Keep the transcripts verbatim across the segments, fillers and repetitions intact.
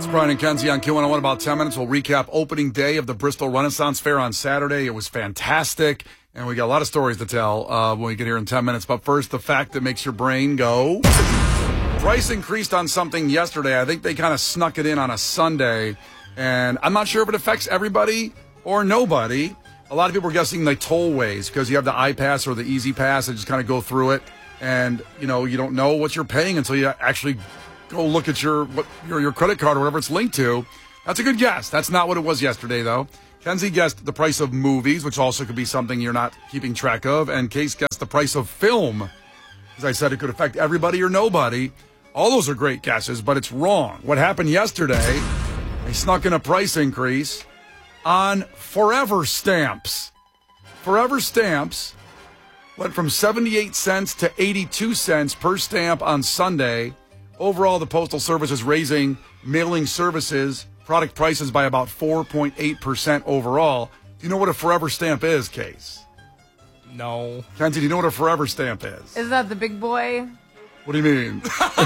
Brian and Kenzie on Q one oh one. About ten minutes. We'll recap opening day of the Bristol Renaissance Fair on Saturday. It was fantastic, and we got a lot of stories to tell uh, when we get here in ten minutes. But first, the fact that makes your brain go. Price increased on something yesterday. I think they kind of snuck it in on a Sunday, and I'm not sure if it affects everybody or nobody. A lot of people are guessing the tollways because you have the iPass or the Easy Pass and just kind of go through it, and you know you don't know what you're paying until you actually go look at your what your your credit card or whatever it's linked to. That's a good guess. That's not what it was yesterday, though. Kenzie guessed the price of movies, which also could be something you're not keeping track of, and Case guessed the price of film. As I said, it could affect everybody or nobody. All those are great guesses, but it's wrong. What happened yesterday, they snuck in a price increase on Forever Stamps. Forever Stamps went from seventy-eight cents to eighty-two cents per stamp on Sunday. Overall, the Postal Service is raising mailing services product prices by about four point eight percent overall. Do you know what a Forever Stamp is, Case? No. Kenzie, do you know what a Forever Stamp is? Is that the big boy? What do you mean?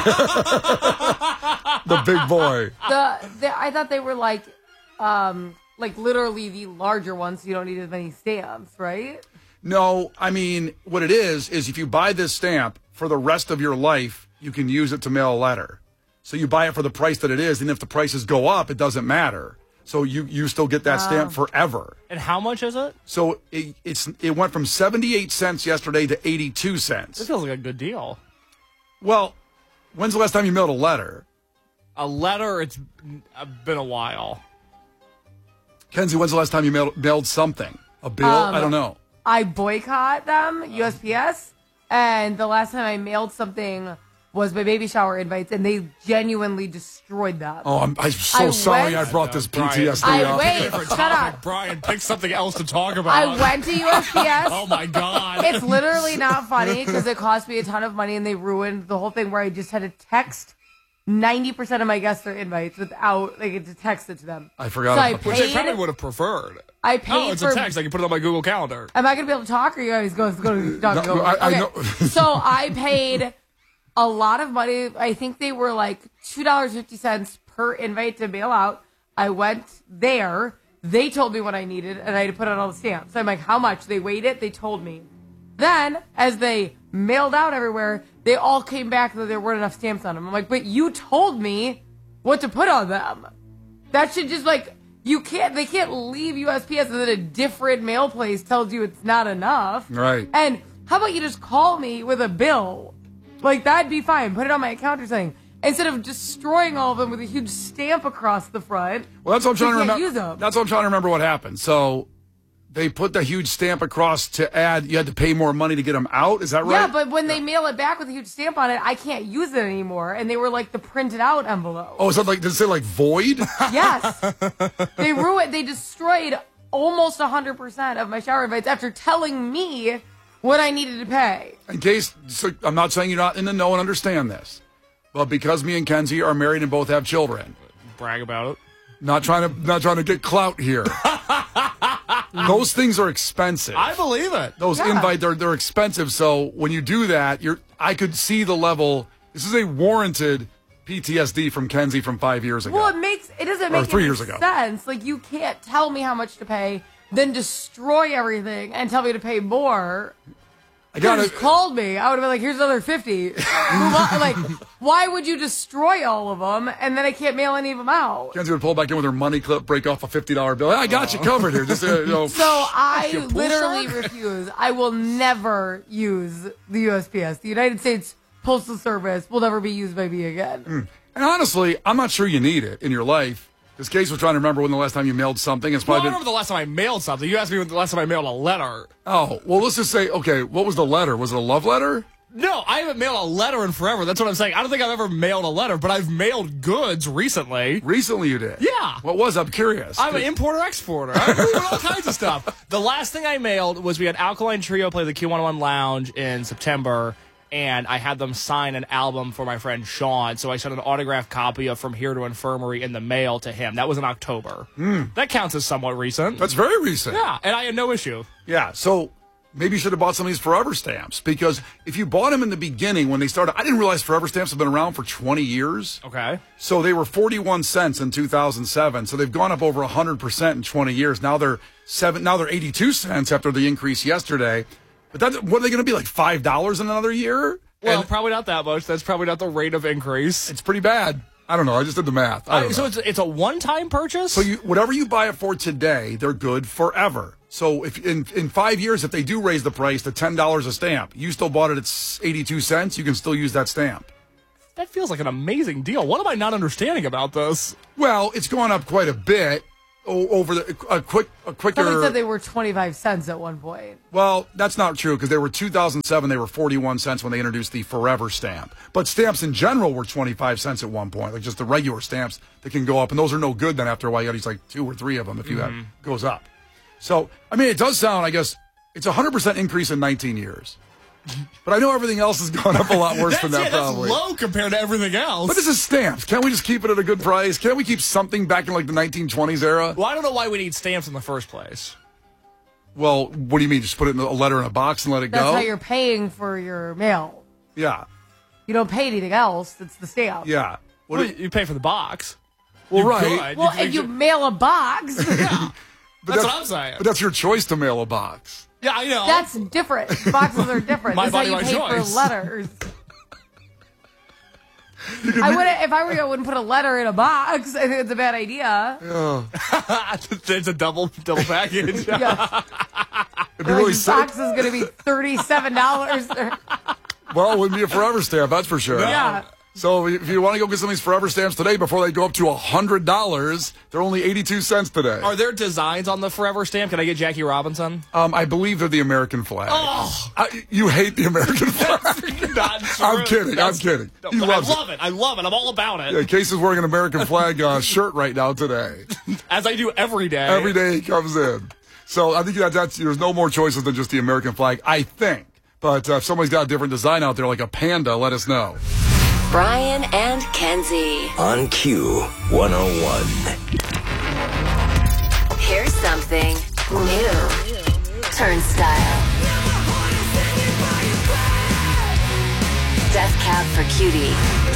The big boy. The, the I thought they were like, um, like literally the larger ones, so you don't need as many stamps, right? No, I mean, what it is, is if you buy this stamp for the rest of your life, you can use it to mail a letter. So you buy it for the price that it is, and if the prices go up, it doesn't matter. So you, you still get that stamp forever. And how much is it? So it, it's it went from seventy-eight cents yesterday to eighty-two cents. This feels like a good deal. Well, when's the last time you mailed a letter? A letter, it's been a while. Kenzie, when's the last time you mailed, mailed something? A bill? Um, I don't know. I boycott them, U S P S, and the last time I mailed something was my baby shower invites, and they genuinely destroyed them. Oh, I'm, I'm so I sorry went- I brought this P Brian, T S D I up. wait, shut up. Brian, pick something else to talk about. I went to U S P S. Oh, my God. It's literally not funny because it cost me a ton of money, and they ruined the whole thing where I just had to text ninety percent of my guests their invites without, like, to text it to them. I forgot So I about Which they paid- probably would have preferred. I paid Oh, it's for... a text. I can put it on my Google Calendar. Am I going to be able to talk, or you guys go, go to talk? No, go I- I okay. know. So I paid a lot of money. I think they were like two dollars and fifty cents per invite to mail out. I went there. They told me what I needed, and I had to put on all the stamps. So I'm like, how much? They weighed it. They told me. Then, as they mailed out everywhere, they all came back that there weren't enough stamps on them. I'm like, but you told me what to put on them. That should just like... You can't, they can't leave U S P S and then a different mail place tells you it's not enough. Right. And how about you just call me with a bill? Like, that'd be fine. Put it on my account or something. Instead of destroying all of them with a huge stamp across the front. Well, that's what I'm trying to can't remember. use them. That's what I'm trying to remember what happened. So they put the huge stamp across to add, you had to pay more money to get them out. Is that right? Yeah, but when they mail it back with a huge stamp on it, I can't use it anymore. And they were like the printed out envelope. Oh, is that like, does it say like void? Yes. They ruined, they destroyed almost one hundred percent of my shower invites after telling me what I needed to pay. In case, so I'm not saying you're not in the know and understand this, but because me and Kenzie are married and both have children, Brag about it. not trying to, not trying to get clout here. Those things are expensive. I believe it. Those Yeah. invite, they're, they're expensive. So when you do that, you're, I could see the level. This is a warranted P T S D from Kenzie from five years ago. Well, it makes it doesn't make three any years ago. sense. Like, you can't tell me how much to pay, then destroy everything and tell me to pay more. I You got just it. called me. I would have been like, "Here's another fifty." Move on. Like, why would you destroy all of them and then I can't mail any of them out? Kenzie would pull back in with her money clip, break off a fifty dollar bill. I got you covered here. Just, uh, you know. So I Your pool literally shark? refuse. I will never use the U S P S. The United States Postal Service will never be used by me again. And honestly, I'm not sure you need it in your life. This case was trying to remember when the last time you mailed something. It's Well, I probably remember been, the last time I mailed something. You asked me when the last time I mailed a letter. oh, well, let's just say, okay, what was the letter? Was it a love letter? No, I haven't mailed a letter in forever. That's what I'm saying. I don't think I've ever mailed a letter, but I've mailed goods recently. Recently you did. Yeah. What was? I'm curious. I'm an importer-exporter. I'm doing all kinds of stuff. The last thing I mailed was we had Alkaline Trio play the Q one oh one Lounge in September, and I had them sign an album for my friend Sean, so I sent an autographed copy of From Here to Infirmary in the mail to him. That was in October. That counts as somewhat recent. That's very recent. Yeah, and I had no issue. Yeah, so maybe you should have bought some of these Forever stamps, because if you bought them in the beginning when they started, I didn't realize Forever stamps have been around for twenty years. Okay. So they were forty-one cents in two thousand seven. So they've gone up over one hundred percent in twenty years. Now they're seven. Now they're eighty-two cents after the increase yesterday. But that, what are they going to be, like five dollars in another year? Well, And probably not that much. That's probably not the rate of increase. it's pretty bad. I don't know. I just did the math. I don't Uh, know. so it's it's a one-time purchase? So you, whatever you buy it for today, they're good forever. So if in in five years, if they do raise the price to ten dollars a stamp, you still bought it at eighty-two cents, you can still use that stamp. That feels like an amazing deal. What am I not understanding about this? Well, it's gone up quite a bit o- over the a quick a quicker. Somebody said they were twenty-five cents at one point. Well, that's not true, because they were two thousand seven. They were forty-one cents when they introduced the Forever stamp. But stamps in general were twenty-five cents at one point, like just the regular stamps that can go up, and those are no good. Then after a while, you got these like two or three of them if you Mm-hmm. have goes up. So I mean, it does sound. I guess it's a hundred percent increase in nineteen years. But I know everything else has gone up a lot worse That's, than that. yeah, that's Probably. low compared to everything else. But this is stamps. Can't we just keep it at a good price? Can't we keep something back in like the nineteen twenties era? Well, I don't know why we need stamps in the first place. Well, what do you mean? Just put it in a letter in a box and let it That's go? how you're paying for your mail. Yeah. You don't pay anything else. It's the stamp. Yeah. What Well, do you, you pay for the box. well, You right. could. Well, You if you could- mail a box, But That's what I'm saying. But that's your choice to mail a box. Yeah, I know. that's different. Boxes are different. My That's how body, you my pay choice. for letters. I wouldn't. If I were you, I wouldn't put a letter in a box. I think it's a bad idea. It's a double double package. Yeah. It'd be really Like, sick. box is going to be thirty-seven dollars. Well, it wouldn't be a Forever stamp, that's for sure. Yeah. So if you want to go get some of these Forever stamps today before they go up to one hundred dollars, they're only eighty-two cents today. Are there designs on the Forever stamp? Can I get Jackie Robinson? Um, I believe they're the American flag. Oh. I, you hate the American flag. Not true. I'm kidding. That's- I'm kidding. No, He but loves I love it. I love it. I'm all about it. Yeah, Case is wearing an American flag uh, shirt right now today. As I do every day. Every day he comes in. So I think that that's there's no more choices than just the American flag, I think. But uh, if somebody's got a different design out there, like a panda, let us know. Brian and Kenzie. On Q one oh one. Here's something new. Turnstile. Death Cab for Cutie.